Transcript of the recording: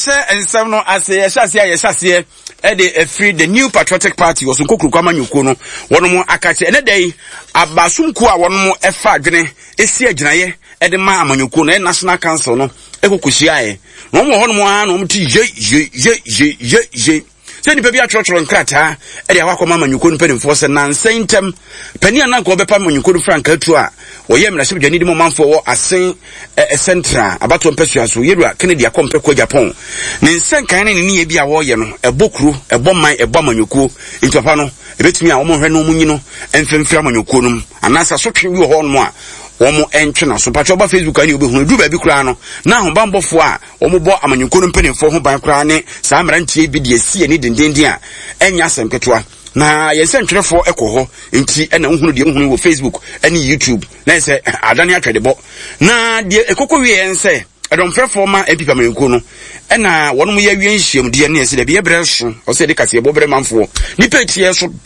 and some no as a shasia e free the New Patriotic Party was nkokuru kwama nyuko no wono mo akache ene dey abasumku a wono mo efa adwene esi aginaye e de ma amanyuko no National Council no ekokuhia no mo hono mo ha no mti je se ni bebi atrotro nkrata e de awakoma amanyuko no pedimfo se na nsentem pani anan ko bepa amanyuko no franka atu a woye mrahye dwani di mo manfo wo asen central abato mpesua so yerua Kennedy akompe ko Japan ne nsenkan ne ni ye bia wo ye no ebokuru eboman amanyuko ntopapa no ebetumi a wo mo hwe no munyi no emfemfira amanyuko no anasa so twe wi ho no a womo entwena so patcho ba Facebook ani obehunu du ba bi kura no na ho bambofo a womo bo amanyuko no mpenimfo ho ban kura ne saa mrantie bi de sie ni dendenden a enya asempetwa na yensentwerefo ekoho enti ena nhunu de nhunu wo Facebook ani YouTube na se adane atwedebo na de ekoko wie ense edomfrefo ma empipa amanyuko no ena wonom ye wie nhiem de ne se de be yebre so o se de kase ebo bre manfo ni petie so